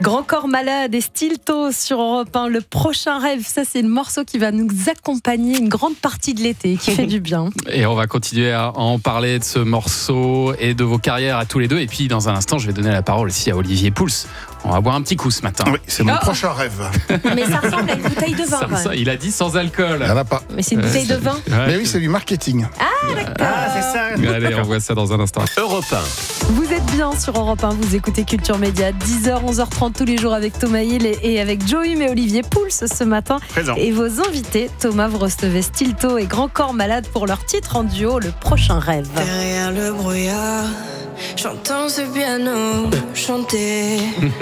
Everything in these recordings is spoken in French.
Grand Corps Malade et Stilto sur Europe 1. Le prochain rêve, ça c'est le morceau qui va nous accompagner une grande partie de l'été, qui fait du bien. Et on va continuer à en parler de ce morceau et de vos carrières à tous les deux. Et puis dans un instant, je vais donner la parole aussi à Olivier Pouls. On va boire un petit coup ce matin. Oui, c'est mon prochain rêve. Mais ça ressemble à une bouteille de vin. Il a dit sans alcool. Il n'y en a pas. Mais c'est une bouteille de vin. Ouais. Mais oui, c'est du marketing. Ah d'accord. C'est ça. Allez, on voit ça dans un instant. Europe 1. Vous êtes bien sur Europe 1, vous écoutez Culture Média, 10h, 11h30 tous les jours avec Thomas Hill et avec Joey et Olivier Pouls ce matin. Présent. Et vos invités, Thomas, vous recevez Stilto et Grand Corps Malade pour leur titre en duo, Le Prochain Rêve. Derrière le brouillard, j'entends ce piano chanter.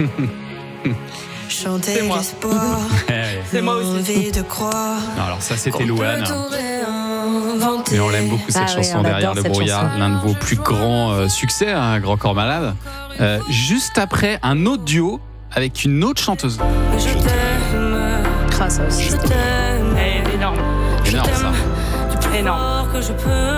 Chanter C'est moi. l'espoir, C'est moi aussi. l'envie de croire. Non, alors ça c'était qu'on Louane. peut tout réinventer. Mais on l'aime beaucoup cette Ah oui, chanson, on Derrière adore le cette brouillard, chanson. l'un de vos plus grands succès, hein, Grand Corps Malade. Juste après un autre duo avec une autre chanteuse. Je t'aime, Grâce à aussi. je t'aime. Énorme. Énorme ça. Du plus Énorme. fort que je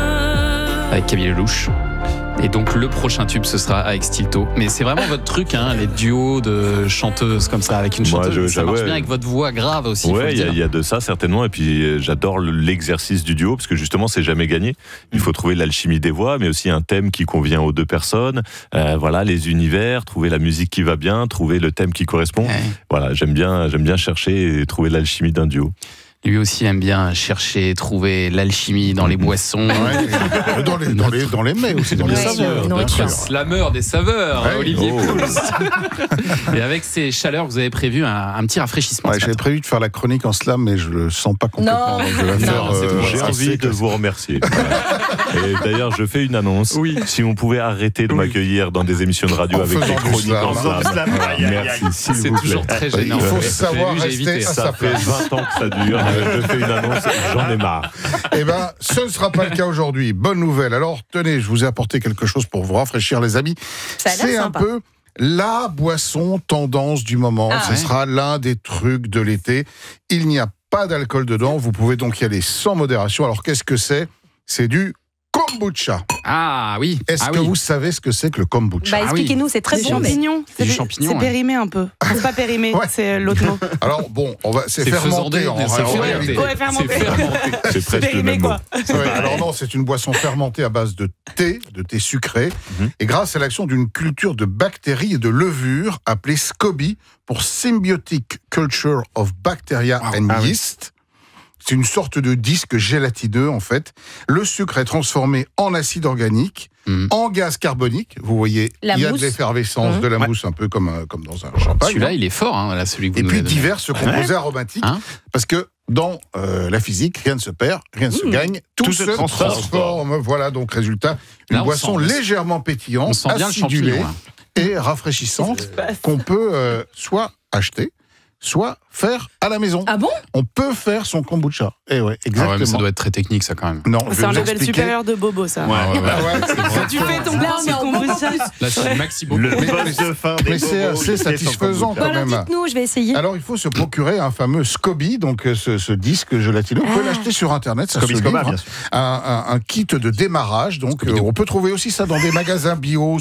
peux. Avec Camille Lelouch. Et donc le prochain tube ce sera avec Stilto. Mais c'est vraiment votre truc, hein, les duos de chanteuses comme ça avec une Moi, chanteuse. Ça marche ouais. bien avec votre voix grave aussi. faut le Ouais, il dire. y a de ça certainement. Et puis j'adore l'exercice du duo parce que justement c'est jamais gagné. Il faut trouver l'alchimie des voix, mais aussi un thème qui convient aux deux personnes. Voilà, les univers, trouver la musique qui va bien, trouver le thème qui correspond. Ouais. Voilà, j'aime bien chercher et trouver l'alchimie d'un duo. Lui aussi aime bien chercher, trouver l'alchimie dans les boissons. Ouais, dans les mets aussi, dans les Ouais, saveurs. non, bien sûr. Slameur des saveurs, Ouais. Olivier Oh. Pouls. Et avec ces chaleurs, vous avez prévu un petit rafraîchissement. Ouais, ce j'avais matin. prévu de faire la chronique en slam, mais je le sens pas complètement. Non. Donc je vais la Non, faire, c'est trop J'ai assez envie de vous remercier. Voilà. Et d'ailleurs, je fais une annonce. Oui. Si on pouvait arrêter de m'accueillir dans des émissions de radio En avec des faisant du chroniques slam. en slam. slam. Aïe, aïe, aïe. Merci, s'il C'est vous plaît. toujours très gênant. Il faut Ouais. savoir J'ai rester évité à ça. sa Ça fait place. 20 ans que ça dure. Je fais une annonce, j'en ai marre. Eh bien, ce ne sera pas le cas aujourd'hui. Bonne nouvelle. Alors, tenez, je vous ai apporté quelque chose pour vous rafraîchir, les amis. Ça a l'air C'est un sympa. peu la boisson tendance du moment. Ah Ce ouais. sera l'un des trucs de l'été. Il n'y a pas d'alcool dedans. Vous pouvez donc y aller sans modération. Alors, qu'est-ce que c'est ? C'est du kombucha. Ah oui. Est-ce Ah que oui. vous savez ce que c'est que le kombucha ? Bah expliquez-nous, c'est très Des bon. mais- champignons. C'est du champignon, C'est ouais. périmé un peu. C'est pas périmé, Ouais. c'est l'autre mot. Alors, bon, c'est faisandé, fermenté en c'est fermenté. réalité. Ouais, fermenté. C'est fermenté. C'est presque le Périmé, même mot. quoi. Ouais, alors non, c'est une boisson fermentée à base de thé sucré. Et grâce à l'action d'une culture de bactéries et de levures appelée SCOBY, pour Symbiotic Culture of Bacteria and Yeast. C'est une sorte de disque gélatineux, en fait. Le sucre est transformé en acide organique, en gaz carbonique. Vous voyez, La il y a mousse. de l'effervescence, de la mousse, un peu comme dans un champagne. Celui-là, il est fort, hein, là, celui que vous Et nous puis avez donné. divers composés aromatiques, Hein parce que dans la physique, rien ne se perd, rien ne se gagne, tout se transforme. Voilà, donc résultat, une Là, on boisson sent- légèrement On pétillante, sent bien le acidulée champignon. Là. et rafraîchissante qu'on peut soit acheter, soit faire à la maison. Ah bon ? On peut faire son kombucha. Eh ouais, Ah exactement. ouais, mais ça doit être très technique, ça, quand même. Non, je vais C'est un vous level expliquer. supérieur de bobo, ça. Ouais, ouais, ouais. Ah ouais, Tu fais ton Là, on est en kombucha. Là, c'est du maxi beaucoup. Le poste de fin des mais c'est bobos, assez c'est satisfaisant sans quand Alors même. dites-nous, je vais essayer. Alors, il faut se procurer un fameux SCOBY, donc ce disque gélatineux. Vous pouvez l'acheter sur Internet, ça se livre. bien sûr. Un kit de démarrage. Donc, on peut trouver aussi ça dans des magasins bio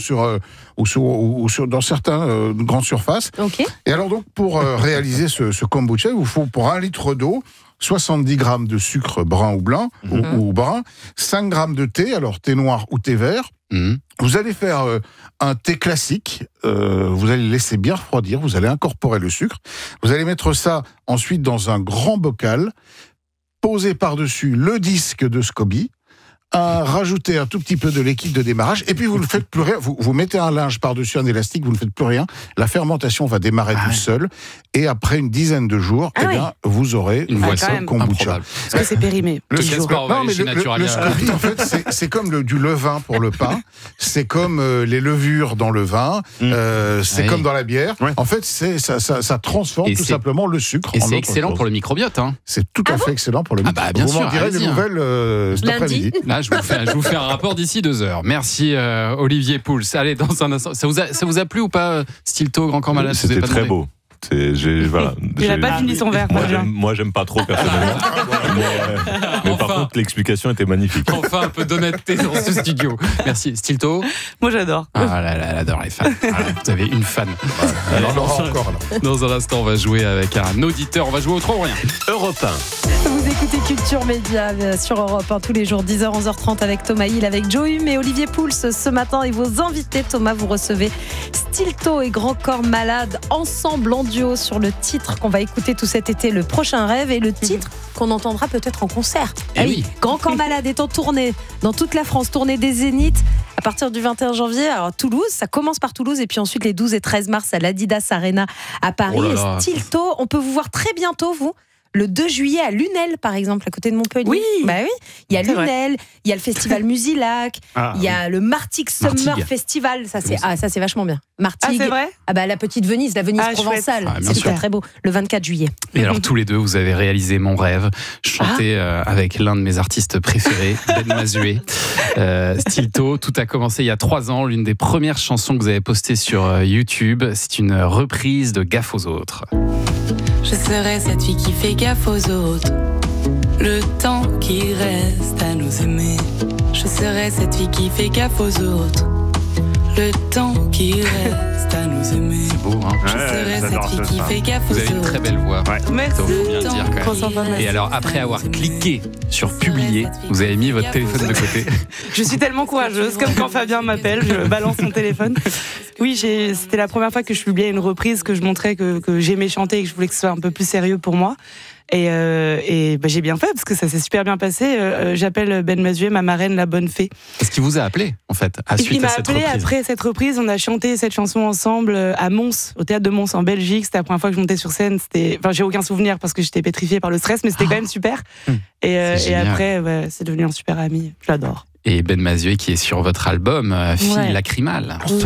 ou dans certains grandes surfaces. Ok. Et alors, donc, pour réaliser ce kombucha, il vous faut pour 1 litre d'eau 70 grammes de sucre brun ou blanc ou brun, 5 grammes de thé, alors thé noir ou thé vert. Mhm. Vous allez faire un thé classique, vous allez le laisser bien refroidir, vous allez incorporer le sucre, vous allez mettre ça ensuite dans un grand bocal, poser par-dessus le disque de SCOBY, rajouter un tout petit peu de liquide de démarrage, et puis vous ne faites plus rien, vous mettez un linge par-dessus un élastique, vous ne faites plus rien, la fermentation va démarrer toute seule, et après une dizaine de jours, Ah eh bien, vous aurez Une Ah, boisson quand même. kombucha. improbable. Parce que c'est périmé. Le Te casse sucre- pas, on va non, aller mais chez le Naturalia. SCOBY, en fait, c'est comme du levain pour le pain, c'est comme les levures dans le vin, c'est Oui. comme dans la bière. Ouais. En fait, ça transforme Et tout c'est- simplement le sucre Et en c'est autre excellent chose. pour le microbiote. Hein. C'est tout à fait excellent pour le Ah micro. bah, bien Vous m'en sûr, direz des allez-y, hein. nouvelles cet Lundi. après-midi. Là, je vous fais un rapport d'ici 2 heures. Merci Olivier Pouls. Allez, dans un instant. Ça vous a plu ou pas, Stilto, Grand Corps Malade? Je vous ai C'était pas très demandé. beau. Voilà. Il n'a pas fini son verre. Moi, j'aime pas trop personnellement. Mais par Enfin. contre, l'explication était magnifique. Enfin, un peu d'honnêteté dans ce studio. Merci. Stilto. Moi, j'adore. Ah là là, elle adore les fans. Voilà, vous avez une fan. Alors, on aura encore là. Dans un instant, on va jouer avec un auditeur. On va jouer au trop ou rien. Europe 1. Vous écoutez Culture Média sur Europe 1 tous les jours, 10h, 11h30 avec Thomas Hill, avec Joe Hume et Olivier Pouls ce matin. Et vos invités, Thomas, vous recevez Stilto et Grand Corps Malade ensemble en duo sur le titre qu'on va écouter tout cet été, Le Prochain Rêve, et le titre qu'on entendra peut-être en concert. Eh Ah oui. Grand Corps Malade est en tournée dans toute la France, tournée des Zéniths à partir du 21 janvier. Alors Toulouse, ça commence par Toulouse et puis ensuite les 12 et 13 mars à l'Adidas Arena à Paris. Oh là là. Et Stilto, on peut vous voir très bientôt, vous. Le 2 juillet à Lunel, par exemple, à côté de Montpellier. Oui. Bah oui. Il y a C'est vrai. Lunel, il y a le festival Musilac, il y a le Martigues Summer Martigues. Festival. Ça, c'est, bon, ça, c'est vachement bien. Ah, Martigues. c'est vrai? Ah bah la petite Venise, la Venise Ah, provençale. chouette. Ah, bien C'est sûr. très très beau. Le 24 juillet. Et alors, tous les deux, vous avez réalisé mon rêve. Chanter avec l'un de mes artistes préférés, Ben Mazué. Stilto, tout a commencé il y a 3 ans. L'une des premières chansons que vous avez postées sur YouTube, c'est une reprise de Gaffe aux autres. Je serai cette fille qui fait gaffe aux autres. Le temps qui reste à nous aimer. Je serai cette fille qui fait gaffe aux autres. Le temps qui reste à nous aimer. C'est beau, hein? Je serai cette fille qui fait gaffe aux Vous avez une autres. très belle voix. Merci. Ça, faut bien le dire quand même. Et alors, après avoir cliqué sur publier, vous avez mis votre téléphone de côté. Je suis tellement courageuse, comme quand Fabien m'appelle, je balance mon téléphone. Oui, c'était la première fois que je publiais une reprise, que je montrais que j'aimais chanter et que je voulais que ce soit un peu plus sérieux pour moi. Et bah, j'ai bien fait, parce que ça s'est super bien passé. J'appelle Ben Mazué, ma marraine, la bonne fée. Est-ce qu'il vous a appelé, en fait, Il suite m'a à cette appelé reprise? après cette reprise, on a chanté cette chanson ensemble à Mons, au théâtre de Mons en Belgique. C'était la première fois que je montais sur scène. Enfin, j'ai aucun souvenir parce que j'étais pétrifiée par le stress, mais c'était quand même super. Et génial. après, ouais, c'est devenu un super ami. Je l'adore. Et Ben Mazué qui est sur votre album Fille Ouais. lacrymale.